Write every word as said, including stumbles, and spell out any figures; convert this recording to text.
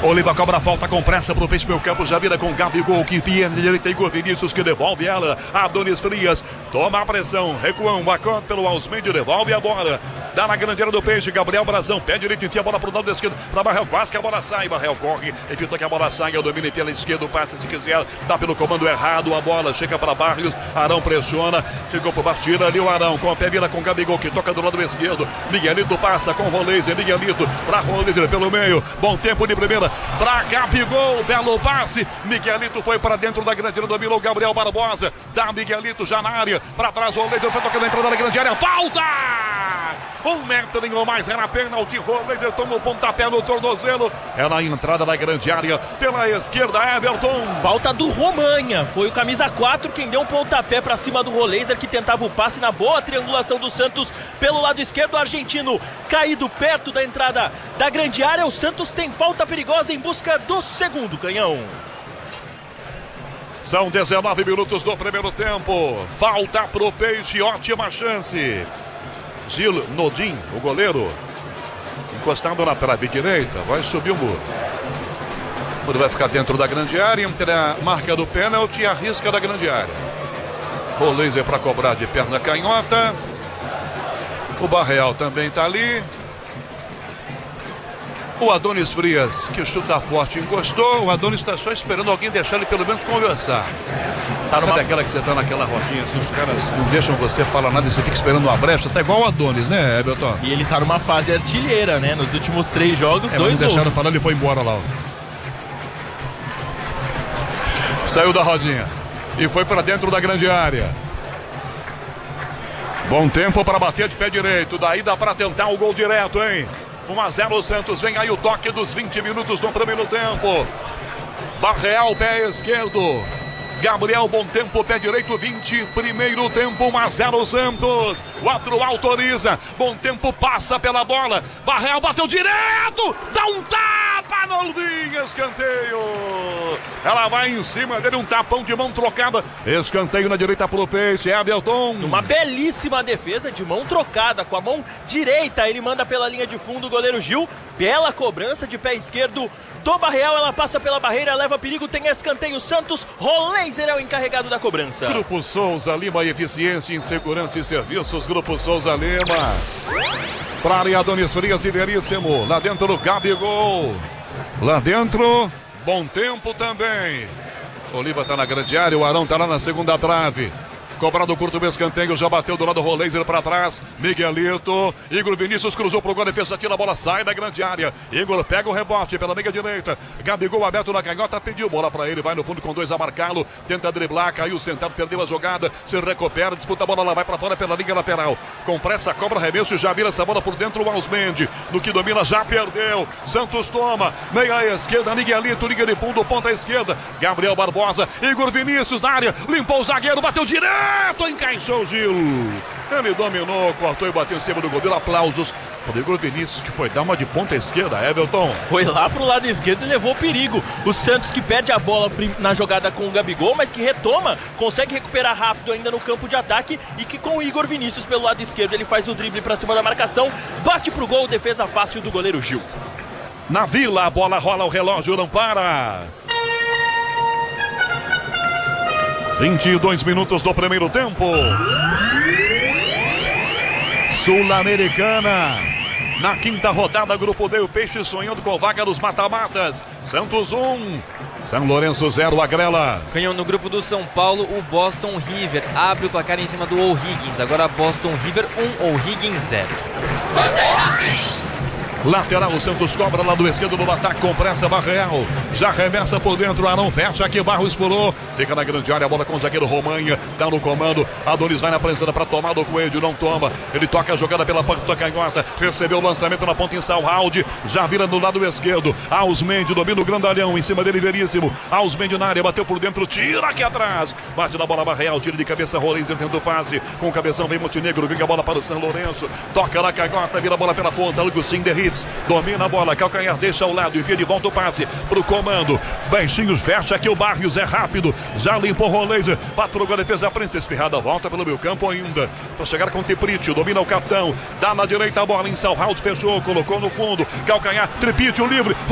Oliva cobra a falta com pressa pro peixe, meu campo, já vira com Gabigol, que envia na direita, Igor Vinícius, que devolve ela, Adonis Frias, toma a pressão, recuão, bacana pelo Ausmendi, devolve a bola, dá na grande área do peixe, Gabriel Brazão, pé direito, enfia a bola pro lado esquerdo, pra Barrel, quase que a bola sai, Barrel corre, evita que a bola saia, domina pela esquerda, passa se quiser, dá pelo comando errado, a bola chega para Barrios, Arão pressiona, chegou pro batida ali o Arão, com o pé vira com Gabigol, que toca do lado esquerdo, Miguelito passa com o Roleiser, Miguelito pra Roleiser pelo meio, bom tempo de primeira, pra Gabigol, belo passe, Miguelito foi pra dentro da grande área, dominou Gabriel Barbosa, dá Miguelito já na área, pra trás o Roleiser, tá tocando a entrada da grande área, falta! Um metro ou mais, era pênalti, Roleiser toma o pontapé no tornozelo, é na entrada da grande área, pela esquerda, Everton. Falta do Romanha, foi o camisa quatro quem deu um pontapé pra cima do Roleiser, que tentava o passe na boa triangulação do Santos, pelo lado esquerdo, o argentino caído perto da entrada da grande área, o Santos tem falta perigosa em busca do segundo canhão. São dezenove minutos do primeiro tempo, falta pro Peixe, ótima chance. Gil Nodin, o goleiro, encostado na trave direita, vai subir o muro. O muro vai ficar dentro da grande área, entre a marca do pênalti e a risca da grande área. O Roleiser para cobrar de perna canhota. O Barreal também está ali. O Adonis Frias, que chuta forte, encostou. O Adonis está só esperando alguém deixar ele pelo menos conversar. Tá Sabe numa... aquela que você tá naquela rodinha assim, os caras não deixam você falar nada e você fica esperando uma brecha, tá igual o Adonis, né, Everton? E ele tá numa fase artilheira, né? Nos últimos três jogos, é, dois gols. Não deixaram falar, ele foi embora lá. Saiu da rodinha e foi para dentro da grande área. Bom tempo para bater de pé direito, daí dá para tentar o gol direto, hein? um a zero Santos, vem aí o toque dos vinte minutos do primeiro tempo. Barreal, pé esquerdo. Gabriel, bom tempo, pé direito, vinte, primeiro tempo, um a zero Santos. O outro autoriza, bom tempo, passa pela bola. Barreal bateu direto, dá um tapa no Alvinho, escanteio. Ela vai em cima dele, um tapão de mão trocada. Escanteio na direita pro Peixe, Everton. Uma belíssima defesa de mão trocada, com a mão direita, ele manda pela linha de fundo o goleiro Gil. Bela cobrança de pé esquerdo do Barreal, ela passa pela barreira, leva perigo, tem escanteio Santos, Roleiser é o encarregado da cobrança. Grupo Souza Lima, eficiência em segurança e serviços, Grupo Souza Lima. Pra área, Adonis Frias e Veríssimo, lá dentro do Gabigol, lá dentro, bom tempo também. Oliva tá na grande área, o Arão tá lá na segunda trave. Cobrado curto o escanteio, já bateu do lado do Roleiser para trás, Miguelito, Igor Vinícius cruzou pro gol, defesa tira a bola, sai da grande área, Igor pega o rebote pela meia direita, Gabigol aberto na canhota, pediu bola para ele, vai no fundo com dois a marcá-lo, tenta driblar, caiu sentado, perdeu a jogada, se recupera, disputa a bola, lá vai para fora pela linha lateral, com pressa, cobra arremesso, já vira essa bola por dentro o Ausmendi, no que domina, já perdeu, Santos toma, meia esquerda, Miguelito, liga de fundo, ponta esquerda, Gabriel Barbosa, Igor Vinícius na área, limpou o zagueiro, bateu direto, encaixou o Gil, ele dominou, cortou e bateu em cima do goleiro, aplausos para o Igor Vinícius, que foi dar uma de ponta esquerda, Everton. Foi lá pro lado esquerdo e levou perigo, o Santos que perde a bola na jogada com o Gabigol, mas que retoma, consegue recuperar rápido ainda no campo de ataque, e que com o Igor Vinícius pelo lado esquerdo, ele faz o drible para cima da marcação, bate pro gol, defesa fácil do goleiro Gil. Na Vila, a bola rola, o relógio não para. vinte e dois minutos do primeiro tempo. Sul-Americana. Na quinta rodada, Grupo D, o Peixe sonhando com vaga dos mata-matas. Santos um, São Lourenço zero, Agrela. Canhão no grupo do São Paulo, o Boston River abre o placar em cima do O'Higgins. Agora Boston River um, O'Higgins zero. Lateral, o Santos cobra lá do esquerdo do ataque com pressa, Barreal. Já remessa por dentro, Arão fecha aqui, Barros pulou. Fica na grande área, a bola com o zagueiro Romanha. Dá no comando, Adonis vai na pressão para tomar do Coelho, não toma. Ele toca a jogada pela ponta canhota. Recebeu o lançamento na ponta em Salhaldi. Já vira no lado esquerdo. Ausmendi domina o grandalhão, em cima dele Veríssimo. Ausmendi na área, bateu por dentro, tira aqui atrás. Bate na bola, Barreal, tira de cabeça, Roleiser tenta o passe. Com o cabeção vem Montenegro, ganha a bola para o São Lourenço. Toca na canhota, vira a bola pela ponta, Augustin Derrit. Domina a bola, calcanhar deixa ao lado, enfia de volta o passe pro comando. Baixinhos, fecha aqui o Barrios, é rápido. Já limpou o Roleiser, patrulha a defesa, prensa espirrada, volta pelo meio campo ainda. Para chegar com o Tripítio, domina o capitão. Dá na direita a bola em Salhaldi, fechou, colocou no fundo. Calcanhar, Tripítio livre.